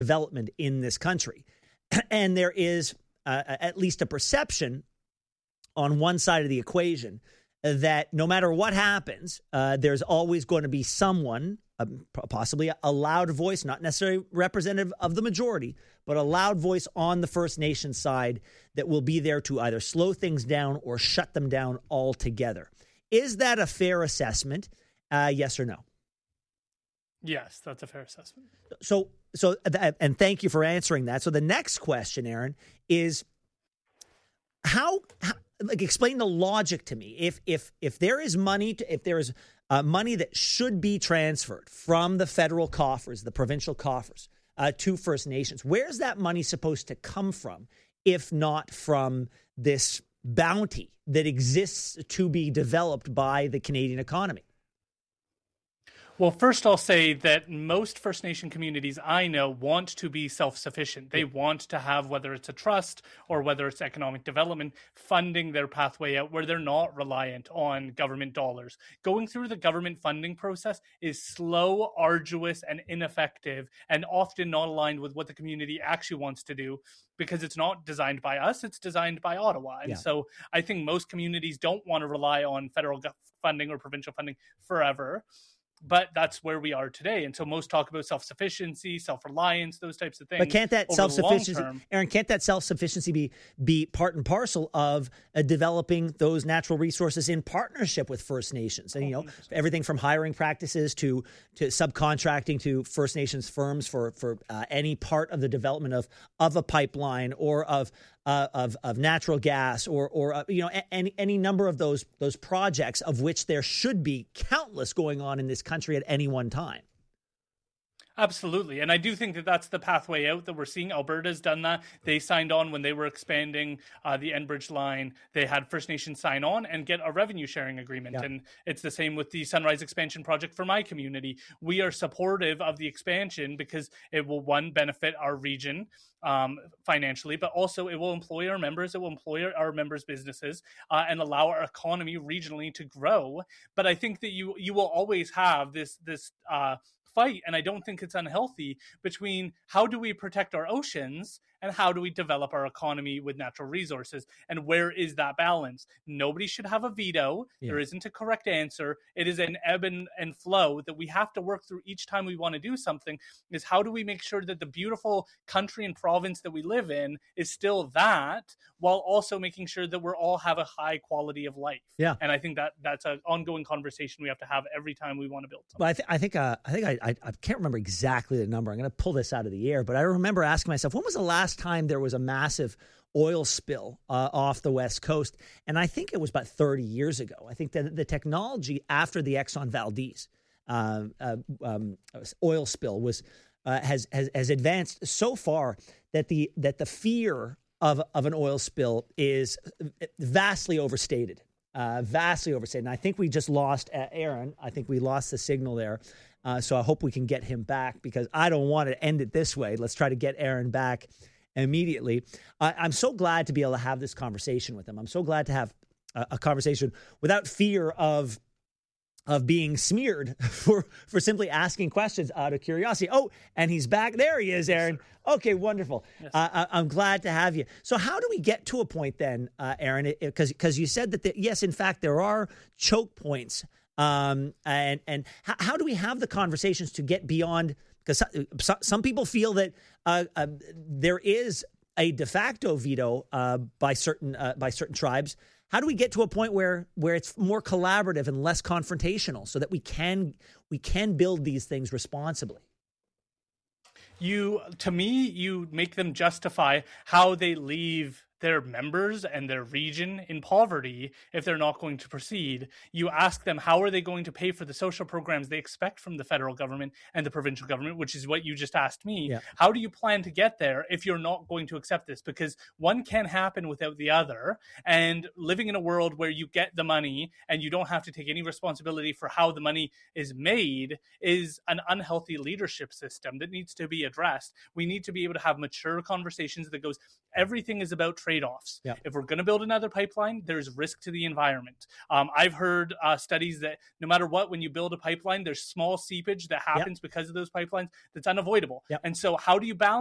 development in this country. And there is at least a perception on one side of the equation that no matter what happens, there's always going to be someone, possibly a loud voice, not necessarily representative of the majority, but a loud voice on the First Nation side that will be there to either slow things down or shut them down altogether. Is that a fair assessment? Yes or no? Yes, that's a fair assessment. So, and thank you for answering that. So the next question, Aaron, is how explain the logic to me. If there is money, if there is money that should be transferred from the federal coffers, the provincial coffers, to First Nations, where's that money supposed to come from, if not from this bounty that exists to be developed by the Canadian economy? Well, first I'll say that most First Nation communities I know want to be self-sufficient. They want to have, whether it's a trust or whether it's economic development, funding their pathway out where they're not reliant on government dollars. Going through the government funding process is slow, arduous, and ineffective, and often not aligned with what the community actually wants to do, because it's not designed by us, it's designed by Ottawa. And so I think most communities don't want to rely on federal funding or provincial funding forever. But that's where we are today. And so most talk about self-sufficiency, self-reliance, those types of things. But can't that self-sufficiency, Aaron, can't that self-sufficiency be part and parcel of developing those natural resources in partnership with First Nations? And, you know, everything from hiring practices to subcontracting to First Nations firms for any part of the development of a pipeline or of natural gas or you know, any number of those projects, of which there should be countless going on in this country at any one time. Absolutely. And I do think that that's the pathway out that we're seeing. Alberta's done that. They signed on when they were expanding the Enbridge line. They had First Nations sign on and get a revenue sharing agreement. Yeah. And it's the same with the Sunrise expansion project for my community. We are supportive of the expansion because it will, one, benefit our region financially, but also it will employ our members. It will employ our members' businesses and allow our economy regionally to grow. But I think that you will always have this fight, and I don't think it's unhealthy, between how do we protect our oceans and how do we develop our economy with natural resources, and where is that balance? Nobody should have a veto. There isn't a correct answer. It is an ebb and flow that we have to work through each time we want to do something. Is how do we make sure that the beautiful country and province that we live in is still that, while also making sure that we all have a high quality of life. And I think that's an ongoing conversation we have to have every time we want to build something. But I think I can't remember exactly the number. I'm going to pull this out of the air, but I remember asking myself, when was the last time there was a massive oil spill off the West Coast? And I think it was about 30 years ago. I think that the technology after the Exxon Valdez oil spill has advanced so far that the fear of an oil spill is vastly overstated. And I think we just lost Aaron. I think we lost the signal there. So I hope we can get him back, because I don't want to end it this way. Let's try to get Aaron back immediately. I'm so glad to be able to have this conversation with him. I'm so glad to have a conversation without fear of being smeared for simply asking questions out of curiosity. Oh, and he's back. There he is, Aaron. Okay, wonderful. Yes. I'm glad to have you. So how do we get to a point then, Aaron? Because you said that, yes, in fact, there are choke points. And how do we have the conversations to get beyond? Because some people feel that there is a de facto veto by certain tribes. How do we get to a point where it's more collaborative and less confrontational, so that we can build these things responsibly? To me, you make them justify how they leave their members and their region in poverty if they're not going to proceed. You ask them, how are they going to pay for the social programs they expect from the federal government and the provincial government, which is what you just asked me. Yeah. How do you plan to get there if you're not going to accept this? Because one can't happen without the other. And living in a world where you get the money and you don't have to take any responsibility for how the money is made is an unhealthy leadership system that needs to be addressed. We need to be able to have mature conversations that goes, everything is about trade-offs. Yep. If we're going to build another pipeline, there's risk to the environment. I've heard studies that no matter what, when you build a pipeline, there's small seepage that happens because of those pipelines that's unavoidable. Yep. And so how do you balance